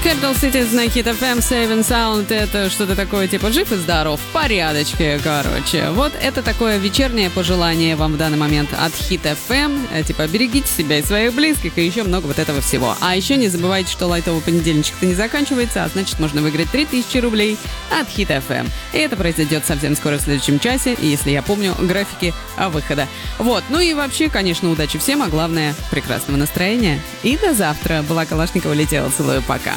Capital Cities на Hit FM, Saving Sound. Это что-то такое типа жив и здоров, в порядочке, короче. Вот это такое вечернее пожелание вам в данный момент от Hit FM. Типа берегите себя и своих близких, и еще много вот этого всего. А еще не забывайте, что лайтовый понедельничек-то не заканчивается, а значит можно выиграть 3000 рублей от Hit FM. И это произойдет совсем скоро в следующем часе, если я помню графики выхода. Вот, ну и вообще, конечно, удачи всем, а главное, прекрасного настроения. И до завтра. Была Калашникова, летела, целую, пока.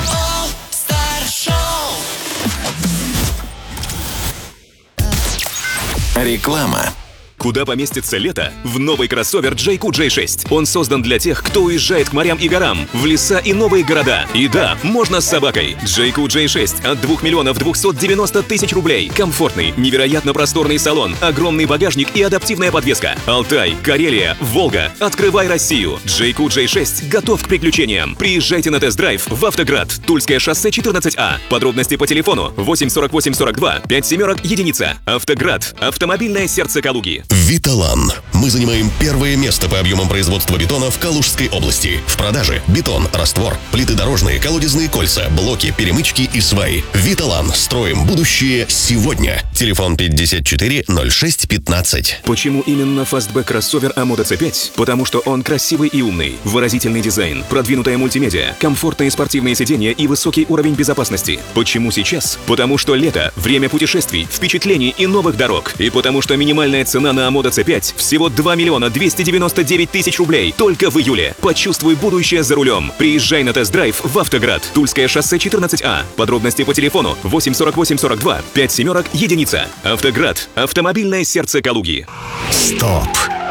Реклама. Куда поместится лето? В новый кроссовер JQ J6. Он создан для тех, кто уезжает к морям и горам, в леса и новые города. И да, можно с собакой. JQ J6 от 2 миллионов 290 тысяч рублей. Комфортный, невероятно просторный салон, огромный багажник и адаптивная подвеска. Алтай, Карелия, Волга. Открывай Россию. JQ J6 готов к приключениям. Приезжайте на тест-драйв в Автоград. Тульское шоссе 14А. Подробности по телефону 84842 57 единица. Автоград. Автомобильное сердце Калуги. Виталан. Мы занимаем первое место по объемам производства бетона в Калужской области. В продаже бетон, раствор, плиты дорожные, колодезные кольца, блоки, перемычки и сваи. Виталан. Строим будущее сегодня. Телефон 54 06 15. Почему именно фастбэк кроссовер Амода C5? Потому что он красивый и умный, выразительный дизайн, продвинутая мультимедиа, комфортные спортивные сиденья и высокий уровень безопасности. Почему сейчас? Потому что лето, время путешествий, впечатлений и новых дорог. И потому что минимальная цена на Амода C5 всего 2 миллиона 299 тысяч рублей только в июле. Почувствуй будущее за рулем. Приезжай на тест-драйв в Автоград. Тульское шоссе 14А. Подробности по телефону 84842 57 единица. Автоград. Автомобильное сердце Калуги. Стоп!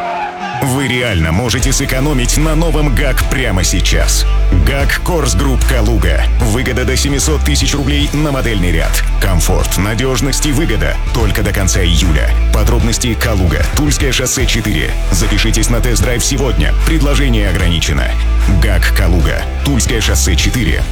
Вы реально можете сэкономить на новом ГАК прямо сейчас. ГАК Корс Групп Калуга. Выгода до 700 тысяч рублей на модельный ряд. Комфорт, надежность и выгода только до конца июля. Подробности Калуга. Тульское шоссе 4. Запишитесь на тест-драйв сегодня. Предложение ограничено. ГАК Калуга. Тульское шоссе 4.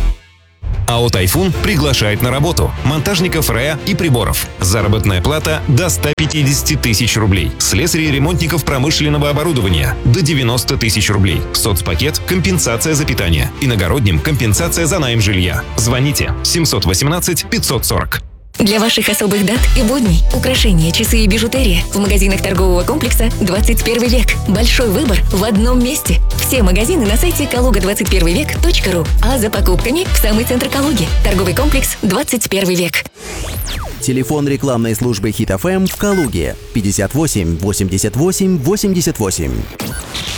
АО «Тайфун» приглашает на работу монтажников РЭА и приборов. Заработная плата до 150 тысяч рублей. Слесарей и ремонтников промышленного оборудования до 90 тысяч рублей. Соцпакет – компенсация за питание. Иногородним – компенсация за найм жилья. Звоните 718 540. Для ваших особых дат и будней украшения, часы и бижутерия в магазинах торгового комплекса «21 век». Большой выбор в одном месте. Все магазины на сайте kaluga21vek.ru. А за покупками в самый центр Калуги. Торговый комплекс «21 век». Телефон рекламной службы Hit FM в Калуге 58 88 88.